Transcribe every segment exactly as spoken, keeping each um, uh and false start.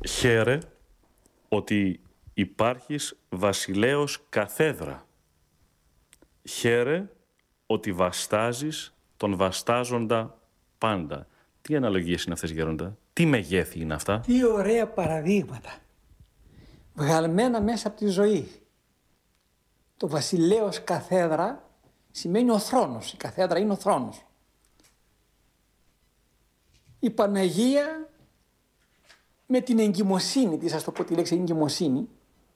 Χαίρε ότι υπάρχεις βασιλέος καθέδρα. Χαίρε ότι βαστάζεις τον βαστάζοντα πάντα. Τι αναλογίες είναι αυτές, Γέροντα? Τι μεγέθη είναι αυτά? Τι ωραία παραδείγματα. Βγαλμένα μέσα από τη ζωή. Το βασιλέος καθέδρα σημαίνει ο θρόνος. Η καθέδρα είναι ο θρόνος. Η Παναγία με την εγκυμοσύνη της, ας το πω τη λέξη εγκυμοσύνη,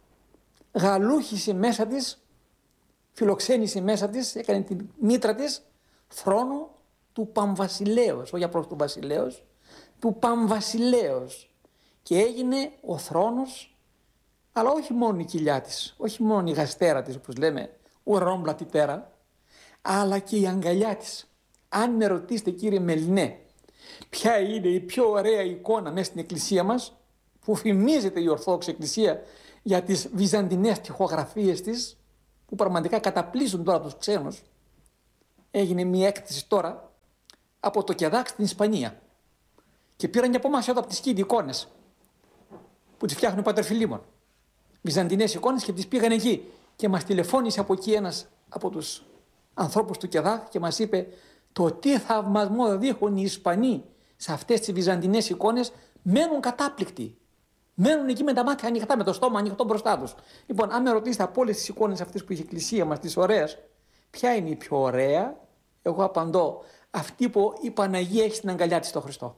γαλούχησε μέσα της, φιλοξένησε μέσα της, έκανε την μήτρα της θρόνο του Παμβασιλέως, όχι απλώς του βασιλέως, του Παμβασιλέως, και έγινε ο θρόνος, αλλά όχι μόνο η κοιλιά της, όχι μόνο η γαστέρα της, όπως λέμε, ουρανόμπλατη πέρα, αλλά και η αγκαλιά της. Αν με ρωτήσετε, κύριε Μελινέ, ποια είναι η πιο ωραία εικόνα μέσα στην εκκλησία μας, που φημίζεται η Ορθόδοξη Εκκλησία για τις βυζαντινές τοιχογραφίες της, που πραγματικά καταπλήσουν τώρα τους ξένους. Έγινε μια έκθεση τώρα από το Κεδάκ στην Ισπανία και πήραν και από εμάς εδώ από τις Σκύδι εικόνες που τις φτιάχνει ο Πατέρ Φιλίμων. Βυζαντινές εικόνες, και τις πήγαν εκεί και μας τηλεφώνησε από εκεί ένας από τους ανθρώπους του Κεδάκ και μας είπε το τι θαυμασμό δείχνουν οι Ισπανοί σε αυτές τις βυζαντινές εικόνες, μένουν κατάπληκτοι. Μένουν εκεί με τα μάτια ανοιχτά, με το στόμα ανοιχτό μπροστά τους. Λοιπόν, αν με ρωτήσετε από όλες τις εικόνες αυτές που έχει η Εκκλησία μας, τις ωραίες, ποια είναι η πιο ωραία, εγώ απαντώ, αυτή που η Παναγία έχει στην αγκαλιά της το Χριστό.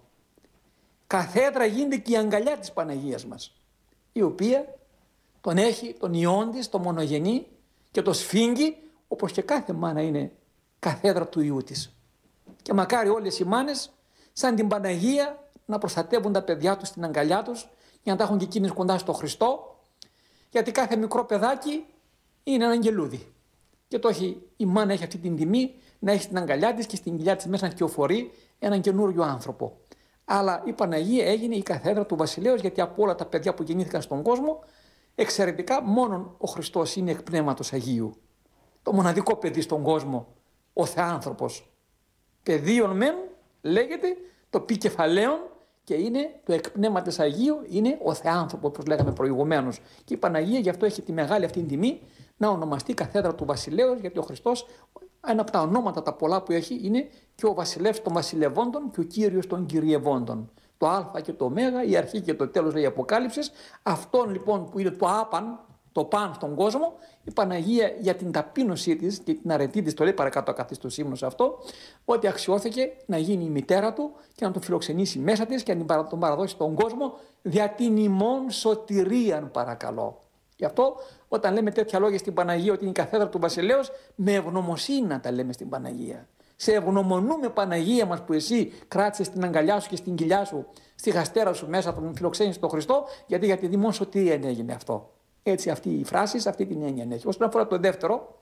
Καθέδρα γίνεται και η αγκαλιά της Παναγίας μας, η οποία τον έχει, τον ιόν της, το μονογενή, και το σφίγγει, όπως και κάθε μάνα είναι καθέδρα του Υιού της. Και μακάρι όλες οι μάνες, σαν την Παναγία, να προστατεύουν τα παιδιά τους στην αγκαλιά τους, για να τα έχουν και εκείνες κοντά στο Χριστό, γιατί κάθε μικρό παιδάκι είναι ένα αγγελούδι. Και το έχει, η μάνα έχει αυτή την τιμή να έχει στην αγκαλιά της και στην κοιλιά της μέσα να κυοφορεί έναν καινούριο άνθρωπο. Αλλά η Παναγία έγινε η καθέδρα του βασιλέως, γιατί από όλα τα παιδιά που γεννήθηκαν στον κόσμο, εξαιρετικά μόνον ο Χριστός είναι εκ πνεύματος Αγίου. Το μοναδικό παιδί στον κόσμο, ο Θεάνθρωπος. Παιδίον μεν λέγεται, το πι κεφαλαίον, και είναι το εκ πνεύματος Αγίου, είναι ο Θεάνθρωπος, όπως λέγαμε προηγουμένως. Και η Παναγία γι' αυτό έχει τη μεγάλη αυτή τιμή να ονομαστεί καθέδρα του βασιλέως, γιατί ο Χριστός, ένα από τα ονόματα τα πολλά που έχει, είναι και ο βασιλεύς των βασιλευόντων και ο κύριος των κυριευόντων. Το Α και το Ω, η αρχή και το τέλος, λέει η Αποκάλυψης. Αυτόν λοιπόν που είναι το άπαν, το παν στον κόσμο, η Παναγία για την ταπείνωσή της και την αρετή της, το λέει παρακάτω καθίστο ύμνο σε αυτό, ότι αξιώθηκε να γίνει η μητέρα του και να τον φιλοξενήσει μέσα της και να τον παραδώσει στον κόσμο δια την ημών σωτηρίαν, παρακαλώ. Γι' αυτό όταν λέμε τέτοια λόγια στην Παναγία ότι είναι η καθέδρα του βασιλέως, με ευγνωμοσύνη να τα λέμε στην Παναγία. Σε ευγνωμονούμε, Παναγία μας, που εσύ κράτησες την αγκαλιά σου και στην κοιλιά σου, στη γαστέρα σου μέσα, τον φιλοξένησε τον Χριστό, γιατί για τη δημόσια σωτηρία έγινε αυτό. Έτσι αυτή η φράση, αυτή την έννοια έχει. Όσον αφορά το δεύτερο.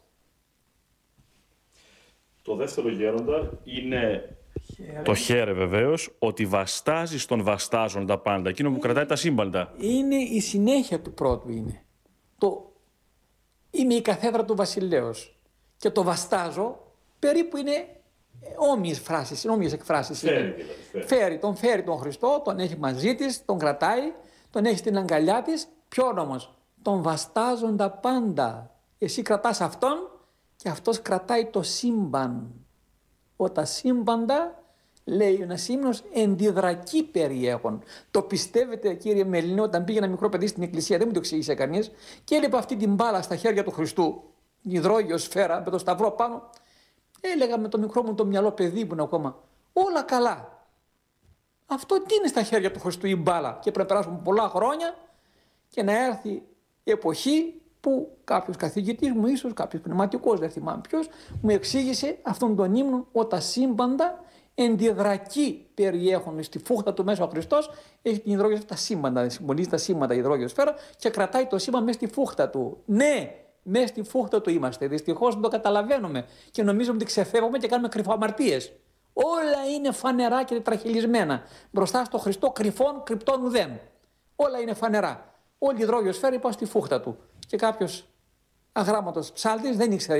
Το δεύτερο, Γέροντα, είναι χαίρε. Το χαίρε βεβαίως, ότι βαστάζεις τον βαστάζοντα πάντα, εκείνο που είναι, κρατάει τα σύμπαντα. Είναι η συνέχεια του πρώτου είναι. Το είμαι η καθέδρα του βασιλέως και το βαστάζω, περίπου είναι όμοιες φράσεις, όμοιες εκφράσεις. Φέρει, δηλαδή, φέρει. Φέρει, τον φέρει τον Χριστό, τον έχει μαζί της, τον κρατάει, τον έχει στην αγκαλιά της. Ποιον όμως? Τον βαστάζοντα πάντα. Εσύ κρατάς αυτόν και αυτός κρατάει το σύμπαν. Όταν σύμπαντα, λέει ένας ύμνος, εντιδρακή περιέχον. Το πιστεύετε, κύριε Μελινέ, όταν πήγε ένα μικρό παιδί στην εκκλησία, δεν μου το εξήγησε κανείς, και έλειπε αυτή την μπάλα στα χέρια του Χριστού, την υδρόγειο σφαίρα με το σταυρό πάνω. Έλεγα με το μικρό μου το μυαλό παιδί που είναι ακόμα, όλα καλά. Αυτό τι είναι στα χέρια του Χριστού η μπάλα? Και πρέπει να περάσουν πολλά χρόνια και να έρθει η εποχή που κάποιος καθηγητής μου, ίσως κάποιος πνευματικός, δεν θυμάμαι ποιος, μου εξήγησε αυτόν τον ύμνο, ότι τα σύμπαντα εντιδρακή περιέχουν στη φούχτα του μέσα ο Χριστός, έχει την υδρόγειο τα σύμπαντα, συμπονίζει τα σύμπαντα η υδρόγειο σφαίρα και κρατάει το σύμπαν μέσα στη φούχτα του. Ναι, μέσα στη φούχτα του είμαστε. Δυστυχώς δεν το καταλαβαίνουμε και νομίζουμε ότι ξεφεύγουμε και κάνουμε κρυφοαμαρτίες. Όλα είναι φανερά και τετραχυλισμένα. Μπροστά στο Χριστό κρυφών, κρυπτών ουδέν. Όλα είναι φανερά. Όλη η υδρόγειο σφαίρα είπα στη φούχτα του. Και κάποιος αγράμματος ψάλτης δεν ήξερε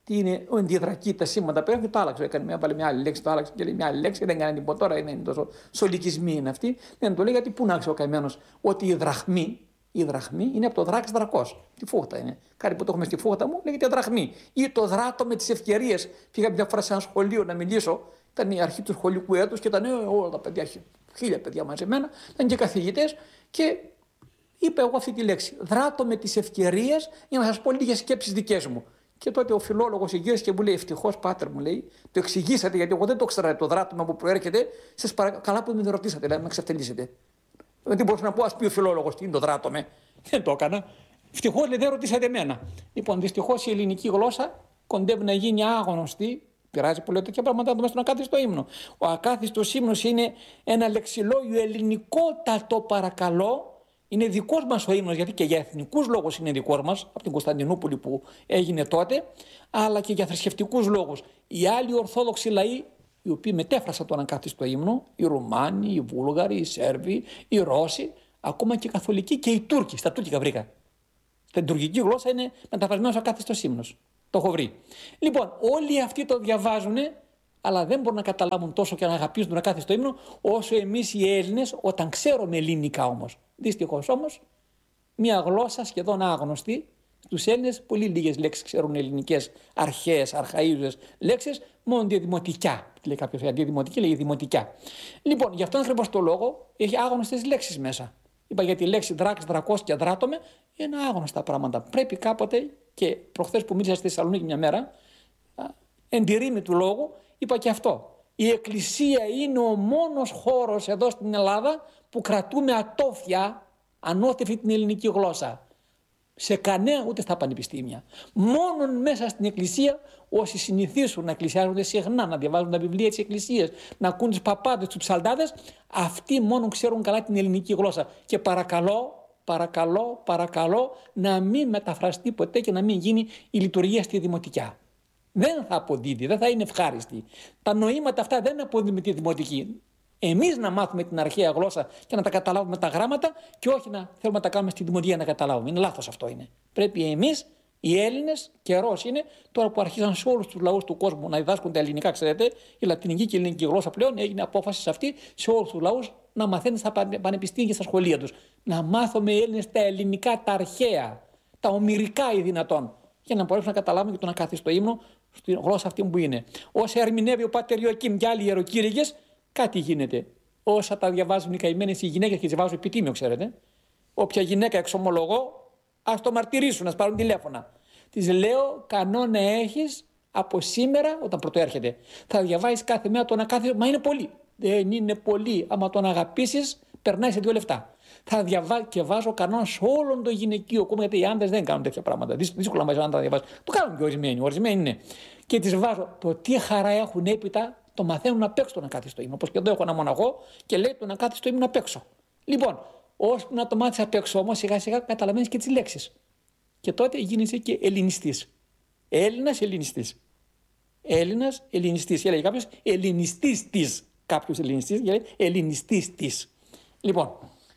τι είναι ο ενδιαδρακή, τα σήματα πέρα και το άλλαξε. Έκανε μια, βάλε μια άλλη λέξη, το άλλαξε και λέει μια άλλη λέξη. Δεν έκανε τίποτα τώρα, είναι τόσο σολικισμοί είναι αυτοί. Δεν το λέει γιατί πού να ξέρει ο καημένος ότι η δραχμή, η δραχμή είναι από το δράκ δρακός. Τη φούχτα είναι. Κάτι που το έχουμε στη φούχτα μου λέγεται δραχμή. Ή το δράτο με τις ευκαιρίες. Πήγα μια φορά σε ένα σχολείο να μιλήσω. Ήταν η αρχή του σχολικού έτους και ήταν όλα τα παιδιά, χίλια παιδιά μαζεμένα, ήταν και καθηγητές και είπα εγώ αυτή τη λέξη. Δράτω με τις ευκαιρίες για να σας πω λίγες σκέψεις δικές μου. Και τότε ο φιλόλογος γύρισε και μου λέει: ευτυχώς, πάτερ, μου λέει, το εξηγήσατε γιατί εγώ δεν το ήξερα το δράτωμα που προέρχεται. Σας παρακαλώ που με ρωτήσατε, δηλαδή, να ξεφτελίσετε. Δεν μπορούσα να πω, ας πει ο φιλόλογος, τι είναι το δράτωμε. Δεν το έκανα. Ευτυχώς, λέει, δεν ρωτήσατε εμένα. Λοιπόν, δυστυχώς η ελληνική γλώσσα κοντεύει να γίνει άγνωστη. Πειράζει που λέω τέτοια πράγματα, να το μέσα στον ακάθιστο ύμνο. Ο ακάθιστος ύμνος είναι ένα λεξιλόγιο ελληνικότατο, παρακαλώ. Είναι δικός μας ο ύμνος, γιατί και για εθνικούς λόγους είναι δικός μας, από την Κωνσταντινούπολη που έγινε τότε, αλλά και για θρησκευτικούς λόγους. Οι άλλοι Ορθόδοξοι λαοί, οι οποίοι μετέφρασαν τον ακάθιστο ύμνο, οι Ρουμάνοι, οι Βούλγαροι, οι Σέρβοι, οι Ρώσοι, ακόμα και οι Καθολικοί και οι Τούρκοι. Στα τουρκικά βρήκα. Στην τουρκική γλώσσα είναι μεταφρασμένος ο ακάθιστος ύμνος. Το έχω βρει. Λοιπόν, όλοι αυτοί το διαβάζουν, αλλά δεν μπορούν να καταλάβουν τόσο και να αγαπήσουν τον ακάθιστο ύμνο, όσο εμείς οι Έλληνες, όταν ξέρουμε ελληνικά όμως. Δυστυχώς όμως, μια γλώσσα σχεδόν άγνωστη, στους Έλληνες πολύ λίγες λέξεις ξέρουν ελληνικές, αρχαίες, αρχαΐζουσες λέξεις, μόνο διαδημοτικιά. Λέει κάποιος αντιδημοτική, λέει δημοτικιά. Λοιπόν, γι' αυτόν ακριβώς το λόγο έχει άγνωστες λέξεις μέσα. Είπα για τη λέξη δράκς, δρακός και δράτωμε, είναι άγνωστα πράγματα. Πρέπει κάποτε, και προχθές που μίλησα στη Θεσσαλονίκη μια μέρα, εν τη ρήμη του λόγου, είπα και αυτό. Η Εκκλησία είναι ο μόνος χώρος εδώ στην Ελλάδα που κρατούμε ατόφια, ανώθευη την ελληνική γλώσσα. Σε κανένα, ούτε στα πανεπιστήμια. Μόνον μέσα στην Εκκλησία, όσοι συνηθίσουν να εκκλησιάζονται συχνά, να διαβάζουν τα βιβλία της Εκκλησίας, να ακούν τους παπάδες, τους ψαλτάδες, αυτοί μόνο ξέρουν καλά την ελληνική γλώσσα. Και παρακαλώ, παρακαλώ, παρακαλώ να μην μεταφραστεί ποτέ και να μην γίνει η λειτουργία στη δημοτικιά. Δεν θα αποδίδει, δεν θα είναι ευχάριστη. Τα νοήματα αυτά δεν αποδίδουν με τη δημοτική. Εμείς να μάθουμε την αρχαία γλώσσα και να τα καταλάβουμε τα γράμματα και όχι να θέλουμε να τα κάνουμε στη δημοτική να καταλάβουμε. Είναι λάθος αυτό είναι. Πρέπει εμείς, οι Έλληνες, καιρός είναι, τώρα που αρχίσαν σε όλους τους λαούς του κόσμου να διδάσκουν τα ελληνικά, ξέρετε, η λατινική και η ελληνική γλώσσα πλέον έγινε απόφαση σε αυτή σε όλους τους λαούς να μαθαίνουν στα πανεπιστήμια και στα σχολεία τους. Να μάθουμε οι Έλληνες τα ελληνικά, τα αρχαία, τα ομηρικά ή δυνατόν, για να μπορέσουμε να καταλάβουμε και τον ακάθιστο ύμνο στη γλώσσα αυτή που είναι. Όσα ερμηνεύει ο Πάτερ Ιωακήμ και άλλοι ιεροκήρυγες, κάτι γίνεται. Όσα τα διαβάζουν οι καημένες οι γυναίκες και διαβάζουν επιτήμιο, ξέρετε. Όποια γυναίκα εξομολογώ, ας το μαρτυρήσουν, ας πάρουν τηλέφωνα. Της λέω, κανόνα έχεις από σήμερα, όταν πρωτοέρχεται. Θα διαβάζεις κάθε μέρα τον ακάθιστο, μα είναι πολύ. Δεν είναι πολύ. Άμα τον αγαπήσεις, περνάει σε δύο λεφτά. Θα διαβάζω και βάζω κανόνα σε όλον το γυναικείο κόμμα, γιατί οι άντρες δεν κάνουν τέτοια πράγματα. Δύσκολα να άντρα διαβάζουν. Το κάνουν και ορισμένοι. Ορισμένοι είναι. Και τις βάζω. Το τι χαρά έχουν έπειτα, το μαθαίνουν απ' έξω τον ακάθιστο ύμνο. Όπως και εδώ έχω ένα μοναχό και λέει τον ακάθιστο ύμνο απ' έξω. Λοιπόν, ώσπου να το μάθεις απ' έξω όμως, σιγά σιγά καταλαβαίνεις και τις λέξεις. Και τότε γίνεσαι και ελληνιστής. Έλληνας ελληνιστής. Έλληνας ελληνιστής. Έλεγε κάποιος ελληνιστής της. Κάποιος ελληνιστής, λέει ελληνιστής της. Λοιπόν.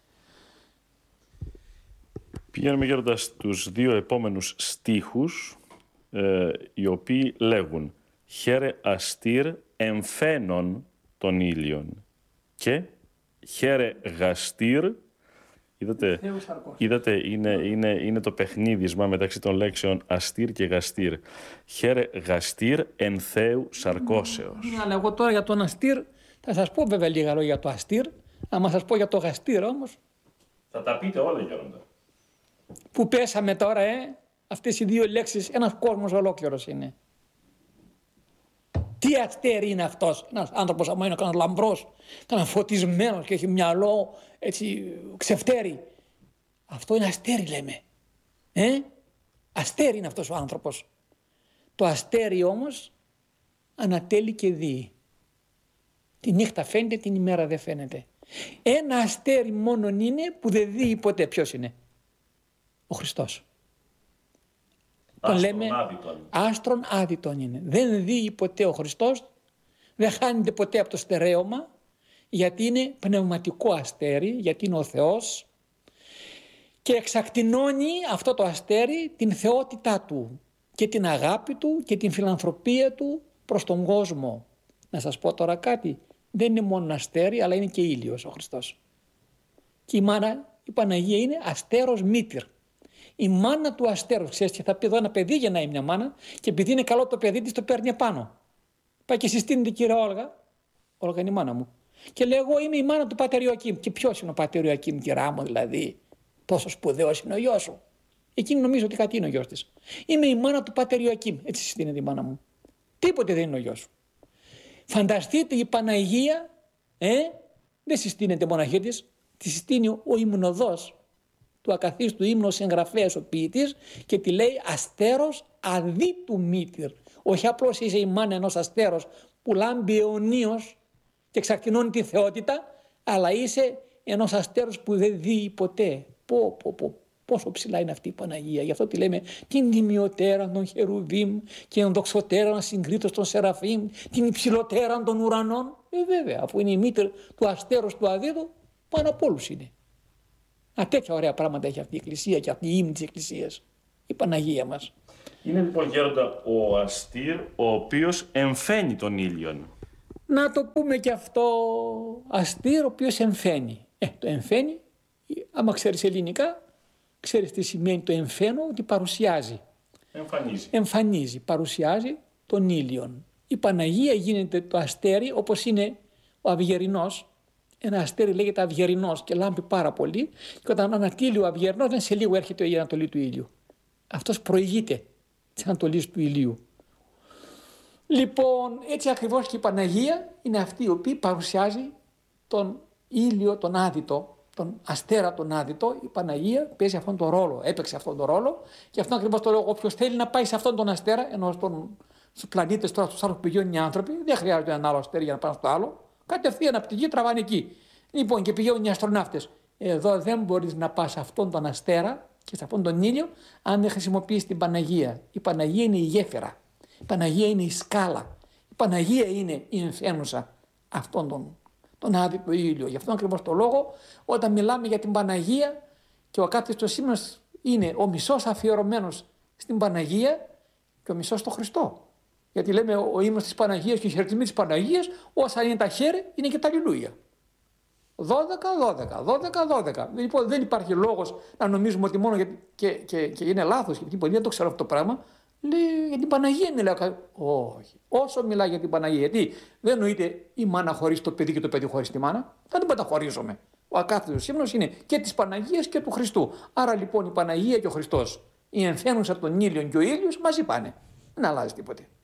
Πηγαίνουμε γέροντας στους δύο επόμενους στίχους, ε, οι οποίοι λέγουν «Χαίρε αστήρ εμφαίνων των ήλιων» και «Χαίρε γαστήρ». Είδατε, είδατε είναι, είναι, είναι το παιχνίδισμα μεταξύ των λέξεων αστήρ και γαστήρ. «Χαίρε γαστήρ εν Θεού σαρκώσεως». Ναι, αλλά εγώ τώρα για τον αστήρ θα σας πω βέβαια λίγα λόγια για το αστήρ. Άμα σας πω για το γαστήρ όμως. Θα τα πείτε όλα, γέροντα. Που πέσαμε τώρα, ε, αυτές οι δύο λέξεις, ένας κόσμος ολόκληρος είναι. Τι αστέρι είναι αυτός, ένας άνθρωπος άμα είναι κανένας λαμπρός, κανένας φωτισμένος και έχει μυαλό έτσι ξεφτέρι. Αυτό είναι αστέρι λέμε. Ε? Αστέρι είναι αυτός ο άνθρωπος. Το αστέρι όμως ανατέλει και δει. Τη νύχτα φαίνεται, την ημέρα δεν φαίνεται. Ένα αστέρι μόνον είναι που δεν δει ποτέ. Ποιος είναι? Ο Χριστός. Τον λέμε άστρον άδειτον είναι. Δεν δει ποτέ ο Χριστός, δεν χάνεται ποτέ από το στερέωμα, γιατί είναι πνευματικό αστέρι, γιατί είναι ο Θεός και εξακτηνώνει αυτό το αστέρι την θεότητά του. και την αγάπη του και την φιλανθρωπία του προς τον κόσμο. Να σας πω τώρα κάτι, δεν είναι μόνο αστέρι, αλλά είναι και ήλιος ο Χριστός. Και η μάνα, η Παναγία, είναι αστέρος μήτυρ. Η μάνα του αστέρου, ξέρεις, και θα πει εδώ ένα παιδί γεννάει μια μάνα και επειδή είναι καλό το παιδί της το παίρνει επάνω. Πάει και συστήνεται, κύριε Όλγα, Όλγα είναι η μάνα μου. Και λέει, εγώ είμαι η μάνα του πατέρα Ιωακήμ. Και ποιος είναι ο πατέρα Ιωακήμ, κυρά μου, δηλαδή, τόσο σπουδαίος είναι ο γιος σου. Εκείνη νομίζω ότι κάτι είναι ο γιος της. Είμαι η μάνα του πατέρα Ιωακήμ, έτσι συστήνεται η μάνα μου. Τίποτε δεν είναι ο γιος σου. Φανταστείτε η Παναγία, ε, δεν συστήνεται μοναχή της, τη συστήνει ο υμνοδός του ακαθίστου ύμνου συγγραφέας ο ποιητής και τη λέει αστέρος αδίτου μήτυρ. Όχι απλώς είσαι η μάνα ενός αστέρος που λάμπει αιωνίως και εξακτηνώνει τη θεότητα, αλλά είσαι ενός αστέρος που δεν δει ποτέ. Πω, πω, πω, πόσο ψηλά είναι αυτή η Παναγία. Γι' αυτό τη λέμε την τιμιωτέραν των χερουβίμ και ενδοξωτέραν συγκρίτως των σεραφείμ, την υψηλωτέραν των ουρανών. Ε, βέβαια, αφού είναι η μήτρη του αστέρος του αδίδου, πάνω από όλους είναι. Α, τέτοια ωραία πράγματα έχει αυτή η Εκκλησία και αυτή η ύμνη της Εκκλησίας, η Παναγία μας. Είναι λοιπόν, γέροντα, ο αστήρ ο οποίος εμφαίνει τον ήλιον. Να το πούμε και αυτό, αστήρ ο οποίος εμφαίνει. Ε, το εμφαίνει, άμα ξέρεις ελληνικά, ξέρεις τι σημαίνει το εμφαίνω, ότι παρουσιάζει. Εμφανίζει. Εμφανίζει, παρουσιάζει τον ήλιον. Η Παναγία γίνεται το αστέρι όπως είναι ο Αυγερινός. Ένα αστέρι λέγεται Αυγερινός και λάμπει πάρα πολύ και όταν ανατείλει ο Αυγερινός δεν σε λίγο έρχεται η ανατολή του ήλιου. Αυτός προηγείται της ανατολής του ηλίου. Λοιπόν, έτσι ακριβώς και η Παναγία είναι αυτή η οποία παρουσιάζει τον ήλιο, τον άδυτο, τον αστέρα τον άδυτο. Η Παναγία παίζει αυτόν τον ρόλο, έπαιξε αυτόν τον ρόλο και αυτό ακριβώς το λόγο όποιος θέλει να πάει σε αυτόν τον αστέρα, ενώ στον, στους πλανήτες τώρα στους άλλους που πηγαίνουν οι άνθρωποι, δεν χρειάζεται ένα άλλο αστέρι για να πάνε στο άλλο. Κατευθείαν από τη γη τραβάνε εκεί. Λοιπόν, και πηγαίνουν οι αστροναύτες. Εδώ δεν μπορείς να πας σε αυτόν τον αστέρα και σε αυτόν τον ήλιο, αν δεν χρησιμοποιείς την Παναγία. Η Παναγία είναι η γέφυρα. Η Παναγία είναι η σκάλα. Η Παναγία είναι η εμφαίνουσα αυτόν τον, τον άδειτο ήλιο. Γι' αυτόν ακριβώς το λόγο, όταν μιλάμε για την Παναγία και ο ακάθιστος ύμνος είναι ο μισός αφιερωμένος στην Παναγία και ο μισός στο Χριστό. Γιατί λέμε ο ύμνος της Παναγίας και οι χαιρετισμοί της Παναγίας, όσα είναι τα χέρι, είναι και τα αλληλούια. δώδεκα, δώδεκα, δώδεκα, δώδεκα. Λοιπόν, δεν υπάρχει λόγος να νομίζουμε ότι μόνο γιατί και, και, και είναι λάθος, γιατί πολλοί δεν το ξέρουν αυτό το πράγμα. Λέει για την Παναγία μιλάω. Όχι. Όσο μιλάει για την Παναγία, γιατί δεν εννοείται η μάνα χωρίς το παιδί και το παιδί χωρίς τη μάνα. Δεν την καταχωρίζουμε. Ο ακάθιστος ύμνος είναι και της Παναγίας και του Χριστού. Άρα λοιπόν η Παναγία και ο Χριστός, η εμφαίνουσα των ήλιων και ο ήλιος μαζί πάνε. Δεν αλλάζει τίποτε.